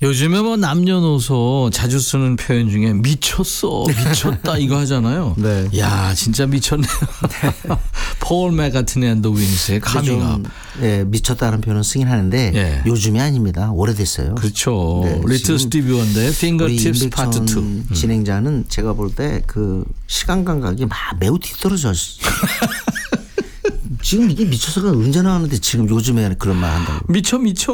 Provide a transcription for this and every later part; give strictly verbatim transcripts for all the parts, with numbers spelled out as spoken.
요즘에 뭐 남녀노소 자주 쓰는 표현 중에 미쳤어, 미쳤다 이거 하잖아요. 네. 야, 진짜 미쳤네요. 폴 맥카트니 앤 더 윙스의 카밍업. 예, 미쳤다는 표현을 쓰긴 하는데 예. 요즘이 아닙니다. 오래됐어요. 그렇죠. 네, 리틀 스티비 원더의 핑거팁스 파트 투. 음. 진행자는 제가 볼 때 그 시간 감각이 막 매우 뒤떨어져. 지금 이게 미쳐서가 언제 나왔는데 지금 요즘에 그런 말 한다고. 미쳐 미쳐.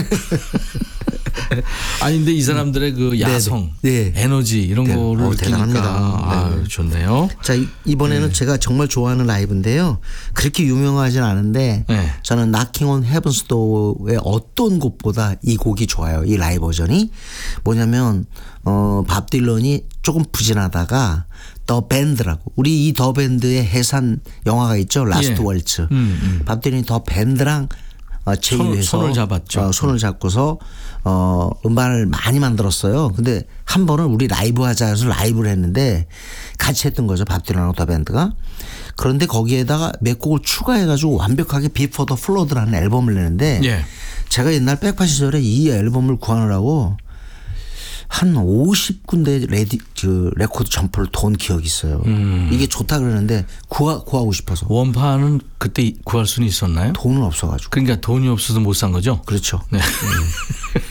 아니 근데 이 사람들의 그 야성, 네, 네. 에너지 이런 네. 거를 어, 느끼니까 대단합니다. 아, 네. 좋네요. 자, 이번에는 네. 제가 정말 좋아하는 라이브인데요. 그렇게 유명하진 않은데 네. 저는 Knocking on Heaven's Door의 어떤 곡보다 이 곡이 좋아요. 이 라이브 버전이 뭐냐면 어, 밥 딜런이 조금 부진하다가 더 밴드라고 우리 이 더 밴드의 해산 영화가 있죠. 라스트 예. 월츠. 음, 음. 밥 딜런이 더 밴드랑 어, 제휴해서 손, 손을 잡았죠. 어, 손을 잡고서 어, 음반을 많이 만들었어요. 근데 한 번은 우리 라이브 하자 해서 라이브를 했는데 같이 했던 거죠. 밥 딜런하고 더 밴드가. 그런데 거기에다가 몇 곡을 추가해가지고 완벽하게 Before the Flood라는 앨범을 내는데 예. 제가 옛날 백파 시절에 이 앨범을 구하느라고 한 오십 군데 레디, 그 레코드 점포를 돈 기억이 있어요. 음. 이게 좋다 그러는데 구하, 구하고 싶어서. 원판은 그때 구할 수는 있었나요? 돈은 없어가지고. 그러니까 돈이 없어서 못 산 거죠? 그렇죠. 네. 음.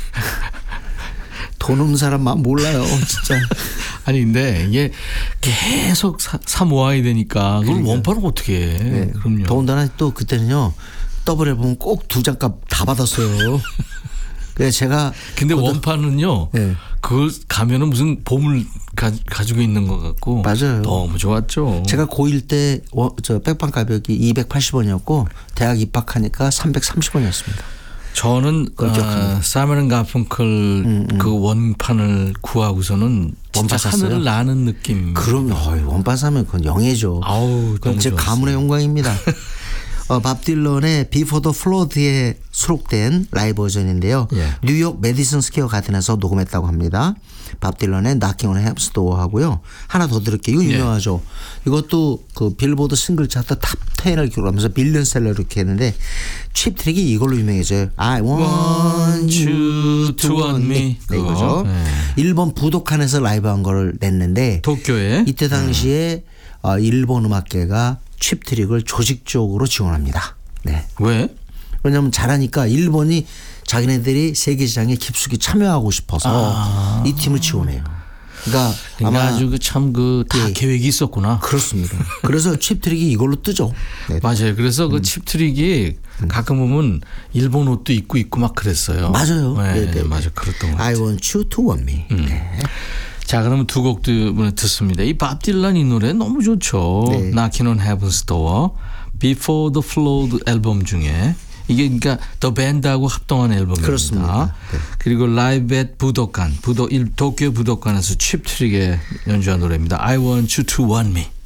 돈 없는 사람만 몰라요. 진짜. 아니 근데 이게 계속 사, 사 모아야 되니까 그걸 그러니까. 원판을 어떻게 해. 네. 그럼요. 더군다나 또 그때는요. 더블 앨범 꼭 두 장값 다 받았어요. 그래서 제가 근데 원판은요. 네. 그걸 가면은 무슨 보물 가, 가지고 있는 것 같고 맞아요. 너무 좋았죠. 제가 고일 때 저 백반 가격이 이백팔십 원이었고 대학 입학하니까 삼백삼십 원이었습니다. 저는 어, 사이먼 가펑클 음, 음. 그 원판을 구하고서는 진짜 하늘을 나는 느낌. 그럼요. 원판 사면 그건 영예죠. 아우, 그건 제 가문의 영광입니다. 어, 밥 딜런의 Before the Flood에 수록된 라이브 버전인데요. 예. 뉴욕 메디슨 스퀘어 가든에서 녹음했다고 합니다. 밥 딜런의 Knocking on Heaven's Door 하고요. 하나 더 들을게요. 이거 유명하죠. 예. 이것도 그 빌보드 싱글 차트 탑 텐을 기록하면서 빌리언셀러 이렇게 했는데 칩 트릭이 이걸로 유명해져요. I want you to want me. 네, 이거죠. 네. 일본 부도칸에서 라이브한 걸 냈는데 도쿄에 이때 당시에 음. 일본 음악계가 칩 트릭을 조직적으로 지원합니다. 네. 왜? 왜냐하면 잘하니까 일본이 자기네들이 세계 시장에 깊숙이 참여하고 싶어서 아. 이 팀을 지원해요. 그러니까, 그러니까 아마 아주 참 그 다 네. 계획이 있었구나. 그렇습니다. 그래서 칩 트릭이 이걸로 뜨죠. 네. 맞아요. 그래서 음. 그 칩 트릭이 음. 가끔 보면 일본 옷도 입고 입고 막 그랬어요. 맞아요. 네, 네, 네. 맞아요. 그랬던 것 같아요. I want you to want me. 음. 네. 자, 그러면 두 곡도 이번에 듣습니다. 이 밥 딜런 이 노래 너무 좋죠. 네. Knocking on Heaven's Door, Before the Flood 앨범 중에 이게 그러니까 더 밴드하고 합동한 앨범입니다. 그렇습니다. 네. 그리고 라이브 앳 부도칸, 부도 일 도쿄 부도칸에서 칩 트릭에 연주한 노래입니다. I want you to want me.